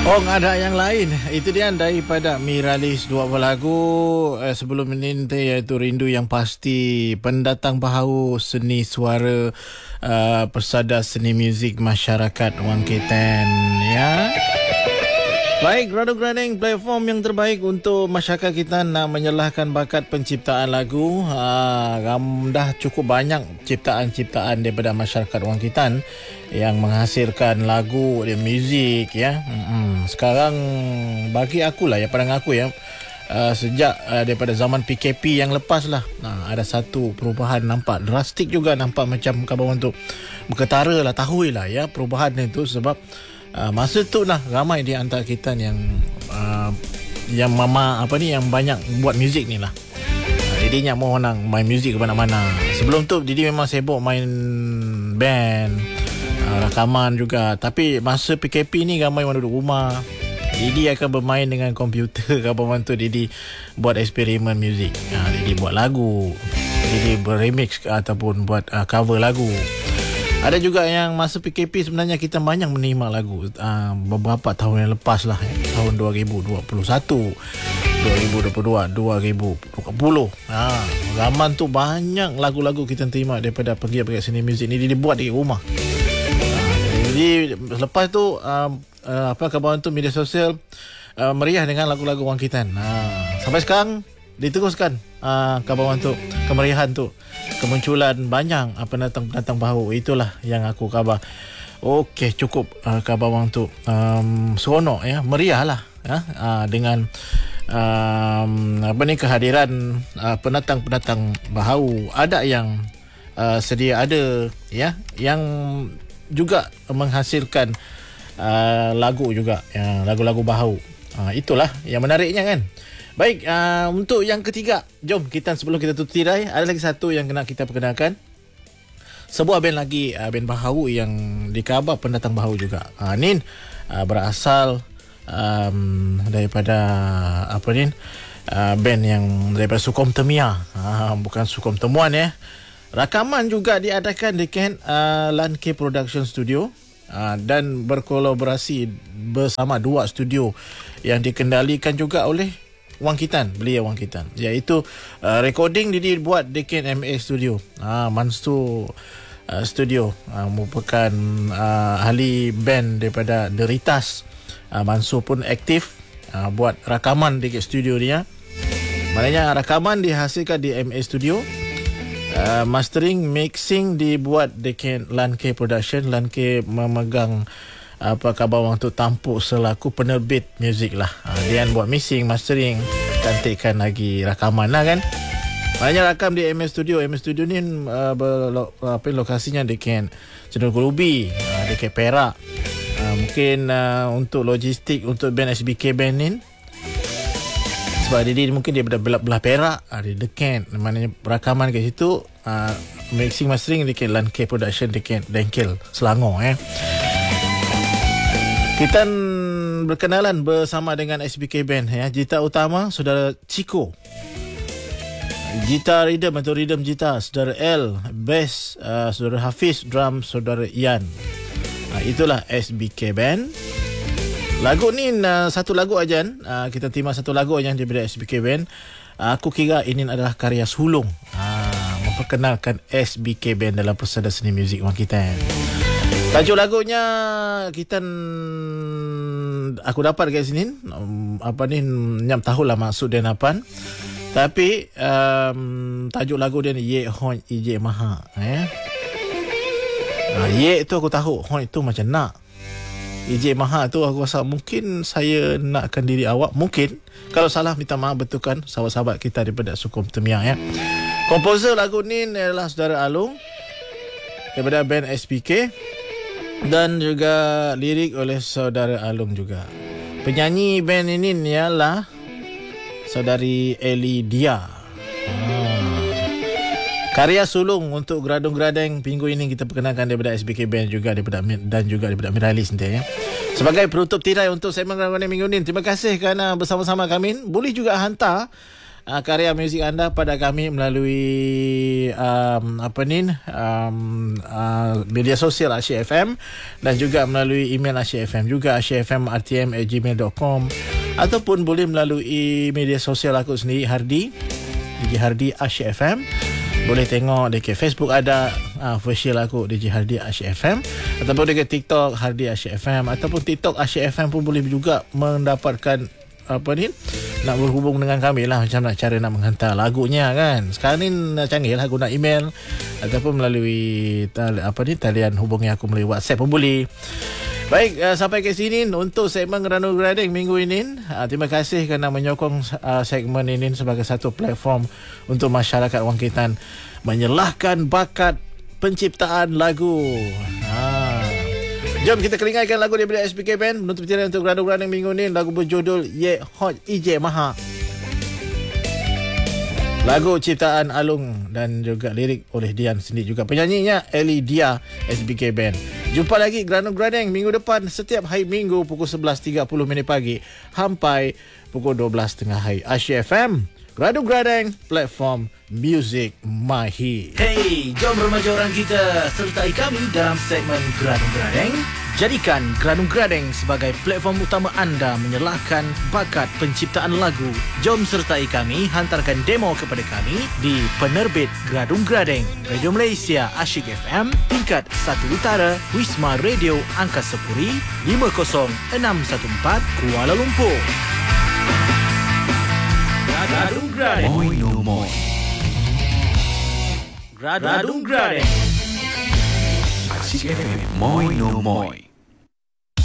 Oh, ada yang lain. Itu dia daripada Miralis, dua buah lagu sebelum ini iaitu Rindu Yang Pasti, Pendatang Baharu, Seni Suara Persada Seni Muzik Masyarakat Wang Ketan, ya. Baik, Grado-Grading platform yang terbaik untuk masyarakat kita nak menyalahkan bakat penciptaan lagu. Dah cukup banyak ciptaan-ciptaan daripada masyarakat Wang Ketan yang menghasilkan lagu dan muzik, ya. Sekarang bagi akulah, ya, pandangan aku, ya, sejak daripada zaman PKP yang lepas lah, ada satu perubahan nampak drastik juga, nampak macam kawan tu berketara lah, tahui lah, ya, perubahan itu sebab masa tu lah ramai di antara kita yang yang banyak buat muzik ni lah. Didi nyak mau nang main muzik ke mana-mana. Sebelum tu Didi memang sibuk main band, rakaman juga. Tapi masa PKP ni ramai orang duduk rumah, Didi akan bermain dengan komputer. Kawan tu Didi buat eksperimen muzik. Didi buat lagu, Didi beremix ataupun buat cover lagu. Ada juga yang masa PKP sebenarnya kita banyak menerima lagu beberapa tahun yang lepas lah, tahun 2021, 2022, 2020. Zaman tu banyak lagu-lagu kita terima daripada pegiat-pegiat seni muzik ni dibuat di rumah. Jadi lepas tu kawan tu media sosial meriah dengan lagu-lagu Wang Ketan. Sampai sekarang diteruskan kawan tu kemeriahan tu, kemunculan banyak pendatang-pendatang baru. Itulah yang aku khabar. Okey, cukup khabar Wang tu seronok, ya, meriah lah, ya, dengan kehadiran pendatang-pendatang baru. Ada yang sedia ada, ya, yang juga menghasilkan lagu juga, ya, lagu-lagu baru. Itulah yang menariknya, kan. Baik, untuk yang ketiga, jom kita sebelum kita tutup tirai, ada lagi satu yang kena kita perkenalkan. Sebuah band lagi, band baharu yang dikhabar pendatang baharu juga. Ni berasal daripada band yang daripada Sukom Temia, bukan Sukom Temuan, ya. Rakaman juga diadakan di Lanke Production Studio, dan berkolaborasi bersama dua studio yang dikendalikan juga oleh Wang Ketan, beliau Wang Ketan, iaitu recording dibuat di KMA Studio, Mansur Studio, merupakan ahli band daripada Deritas. Mansur pun aktif buat rakaman di studio dia. Maknanya rakaman dihasilkan di MA Studio, mastering, mixing dibuat di Lanke Production. Lanke memegang khabar Wang tu tampuk selaku penerbit muzik lah. Dia buat mixing, mastering, cantikkan lagi rakaman lah, kan. Maknanya rakam di MS Studio. MS Studio ni lokasinya di Cenderawasih Ruby, di Perak. Mungkin untuk logistik untuk band SBK band ni, sebab dia mungkin dia belah Perak, dia dekat, maknanya rakaman kat situ, mixing, mastering di Lanke Production di Dengkel, Selangor, ya. Kita berkenalan bersama dengan SBK Band, ya. Gitar utama Saudara Chico, gitar rhythm atau rhythm gitar Saudara L, bass Saudara Hafiz, drum Saudara Ian. Itulah SBK Band. Lagu ni satu lagu aja, kita terima satu lagu aja daripada SBK Band. Aku kira ini adalah karya sulung memperkenalkan SBK Band dalam persada seni muzik Wang Ketan. Tajuk lagunya kita aku dapat kat sini, nyam tahulah maksud dia napan. Tapi tajuk lagu dia ni Ye Hon Ije Maha, ya. Ye tu aku tahu, Hon itu macam nak. Ije Maha tu aku rasa mungkin saya nakkan diri awak. Mungkin kalau salah minta maaf, betulkan sahabat-sahabat kita daripada Sukom Temia, ya. Komposer lagu ni adalah Saudara Alung daripada band SPK, dan juga lirik oleh Saudara Alung juga. Penyanyi band ini ialah Saudari Eli Dia. Karya sulung untuk Gradong-Gradeng minggu ini kita perkenalkan daripada SBK Band juga dan juga daripada Miralis nanti, ya. Sebagai penutup tirai untuk segmen Gradong-Gradeng minggu ini, terima kasih kerana bersama-sama kami. Boleh juga hantar karya muzik anda pada kami melalui media sosial Asyik FM dan juga melalui email Asyik FM juga, asyikfm@gmail.com, ataupun boleh melalui media sosial aku sendiri, Hardi, DJ Hardi Asyik FM. Boleh tengok dekat Facebook ada official aku DJ Hardi Asyik FM, ataupun dekat TikTok Hardi Asyik FM, ataupun TikTok Asyik FM pun boleh juga mendapatkan nak berhubung dengan kami lah, macam nak cara nak menghantar lagunya kan. Sekarang ni canggih lah, guna email ataupun melalui talian hubungi aku melalui WhatsApp pun boleh. Baik, sampai ke sini untuk segmen Granul Grading minggu ini. Terima kasih kerana menyokong segmen ini sebagai satu platform untuk masyarakat Wangkitan menyelahkan bakat penciptaan lagu. Jom kita kelingakan lagu daripada SPK Band menutup perjalanan untuk Granul Grading minggu ini. Lagu berjudul Ye Hot Ije Maha. Lagu ciptaan Alung dan juga lirik oleh Dian sendiri, juga penyanyinya Eli Dia, SBK Band. Jumpa lagi Granul Grading minggu depan setiap hari Minggu pukul 11.30 pagi sampai pukul 12.30 hari. Asyik FM, Granul Grading, platform Music My Hit. Hey, jom remaja orang kita sertai kami dalam segmen Granul Grading. Jadikan Granul Grading sebagai platform utama anda menyelahkan bakat penciptaan lagu. Jom sertai kami, hantarkan demo kepada kami di penerbit Granul Grading, Radio Malaysia Asyik FM, tingkat 1 Utara, Wisma Radio Angkasa Puri, 50614, Kuala Lumpur. Granul Grading. Moi no moi. Granul Grading. Asyik FM. Moi no moi.